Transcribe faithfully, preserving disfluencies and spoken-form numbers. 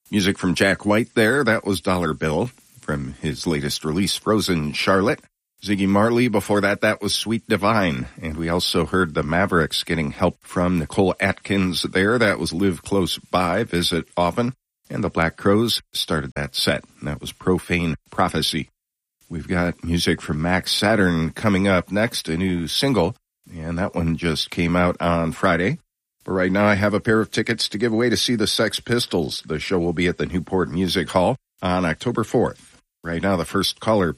Music from Jack White there, that was Dollar Bill from his latest release, Frozen Charlotte. Ziggy Marley before that, that was Sweet Divine. And we also heard the Mavericks getting help from Nicole Atkins there. That was Live Close By, Visit Often. And the Black Crowes started that set. And that was Profane Prophecy. We've got music from Max Saturn coming up next, a new single. And that one just came out on Friday. But right now I have a pair of tickets to give away to see the Sex Pistols. The show will be at the Newport Music Hall on October fourth. Right now the first caller